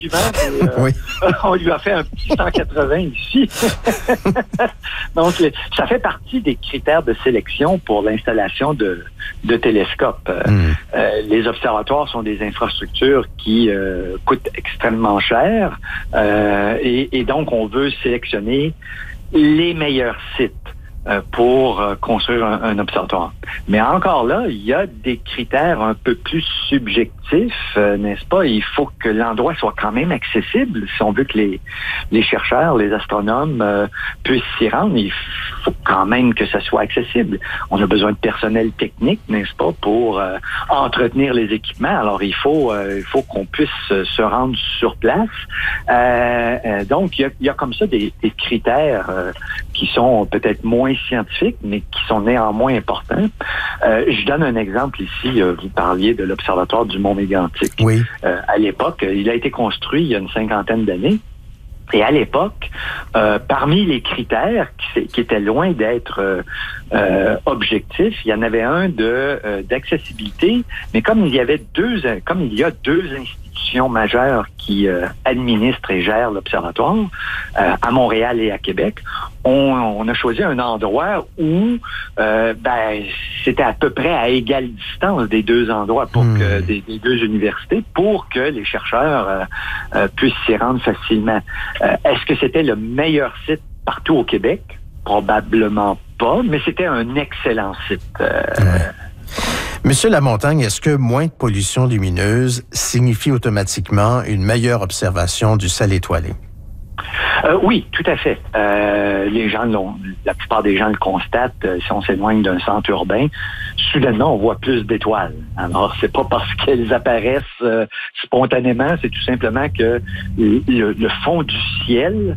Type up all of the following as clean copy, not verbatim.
Oui. On lui a fait un petit 180 ici. Donc, ça fait partie des critères de sélection pour l'installation de télescopes. Les observatoires sont des infrastructures qui coûtent extrêmement cher et donc on veut sélectionner les meilleurs sites pour construire un observatoire. Mais encore là, il y a des critères un peu plus subjectifs, n'est-ce pas? Il faut que l'endroit soit quand même accessible si on veut que les chercheurs, les astronomes puissent s'y rendre. Il faut quand même que ça soit accessible. On a besoin de personnel technique, n'est-ce pas, pour entretenir les équipements. Alors, il faut qu'on puisse se rendre sur place. Donc, il y a comme ça des critères qui sont peut-être moins scientifiques, mais qui sont néanmoins importants. Je donne un exemple ici. Vous parliez de l'Observatoire du Mont Mégantic. Oui. À l'époque, il a été construit il y a une 50aine d'années. Et à l'époque, parmi les critères qui étaient loin d'être objectifs, il y en avait un d'accessibilité, mais comme il y a deux institutions majeures qui administrent et gèrent l'observatoire, à Montréal et à Québec, on a choisi un endroit où c'était à peu près à égale distance des deux endroits des deux universités pour que les chercheurs puissent s'y rendre facilement. Est-ce que c'était le meilleur site partout au Québec? Probablement pas, mais c'était un excellent site. Monsieur Lamontagne, est-ce que moins de pollution lumineuse signifie automatiquement une meilleure observation du ciel étoilé? Oui, tout à fait. La plupart des gens le constatent. Si on s'éloigne d'un centre urbain, soudainement, on voit plus d'étoiles. Alors, c'est pas parce qu'elles apparaissent spontanément, c'est tout simplement que le fond du ciel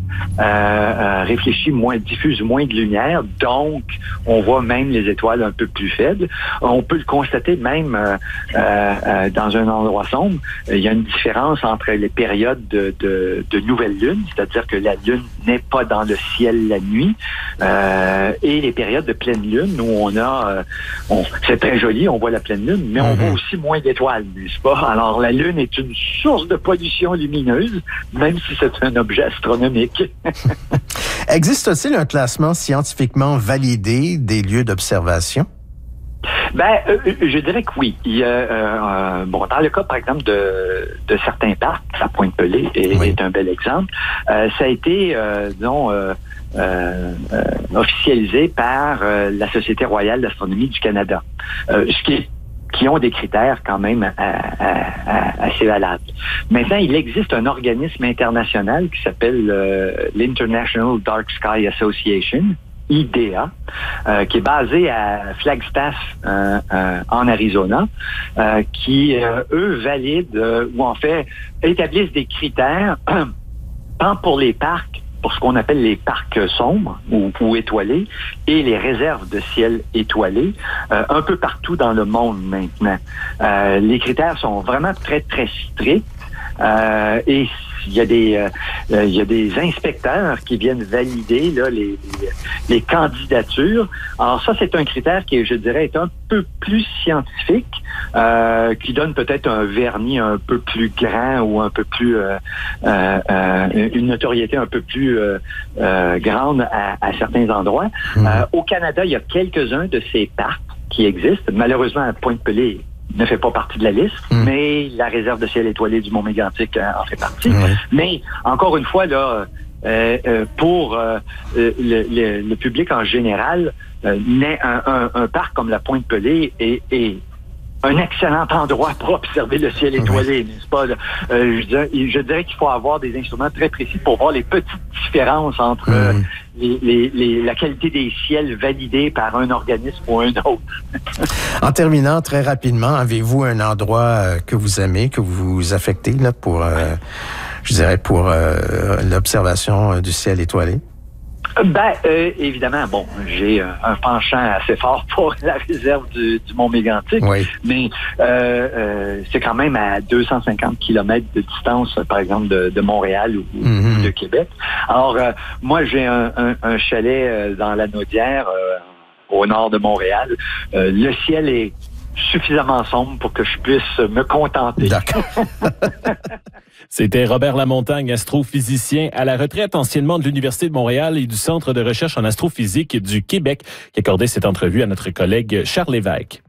diffuse moins de lumière, donc on voit même les étoiles un peu plus faibles. On peut le constater même dans un endroit sombre. Il y a une différence entre les périodes de nouvelle lune, c'est-à-dire que la lune n'est pas dans le ciel la nuit, et les périodes de pleine lune où c'est très joli, on voit la pleine lune, mais on voit aussi moins d'étoiles, n'est-ce pas? Alors la lune est une source de pollution lumineuse, même si c'est un objet astronomique. Existe-t-il un classement scientifiquement validé des lieux d'observation? Je dirais que oui. Il y a, dans le cas, par exemple, de certains parcs, la Pointe-Pelée est un bel exemple, ça a été, officialisé par la Société royale d'astronomie du Canada, qui ont des critères quand même assez valables. Maintenant, il existe un organisme international qui s'appelle l'International Dark Sky Association, IDEA, qui est basé à Flagstaff, en Arizona, qui, eux, valident ou en fait établissent des critères tant pour les parcs, pour ce qu'on appelle les parcs sombres ou étoilés, et les réserves de ciel étoilé, un peu partout dans le monde maintenant. Les critères sont vraiment très, très stricts. Et il y a des inspecteurs qui viennent valider là, les candidatures. Alors ça, c'est un critère qui, je dirais, est un peu plus scientifique, qui donne peut-être un vernis un peu plus grand ou un peu plus une notoriété un peu plus grande à certains endroits. Au Canada, il y a quelques-uns de ces parcs qui existent. Malheureusement, à Pointe-Pelée ne fait pas partie de la liste, mais la réserve de ciel étoilé du Mont Mégantic en fait partie. Mais encore une fois, là, pour le public en général, un parc comme la Pointe-Pelée est un excellent endroit pour observer le ciel étoilé, n'est-ce pas? Je dirais qu'il faut avoir des instruments très précis pour voir les petites différences entre la qualité des ciels validés par un organisme ou un autre. En terminant, très rapidement, avez-vous un endroit que vous aimez, que vous affectez là, pour l'observation du ciel étoilé? Évidemment, j'ai un penchant assez fort pour la réserve du Mont Mégantic, mais c'est quand même à 250 kilomètres de distance, par exemple, de Montréal ou de Québec. Alors, moi, j'ai un chalet dans la Naudière, au nord de Montréal. Le ciel est suffisamment sombre pour que je puisse me contenter. D'accord. C'était Robert Lamontagne, astrophysicien à la retraite, anciennement de l'Université de Montréal et du Centre de recherche en astrophysique du Québec, qui accordait cette entrevue à notre collègue Charles Lévesque.